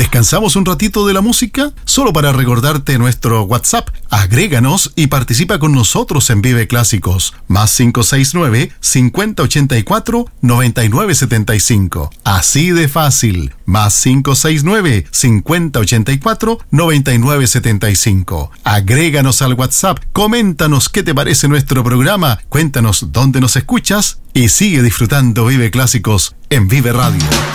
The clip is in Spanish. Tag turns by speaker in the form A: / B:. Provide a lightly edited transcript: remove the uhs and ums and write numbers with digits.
A: ¿Descansamos un ratito de la música? Solo para recordarte nuestro WhatsApp. Agréganos y participa con nosotros en Vive Clásicos. Más 569-5084-9975. Así de fácil. Más 569-5084-9975. Agréganos al WhatsApp. Coméntanos qué te parece nuestro programa. Cuéntanos dónde nos escuchas y sigue disfrutando Vive Clásicos en Vive Radio.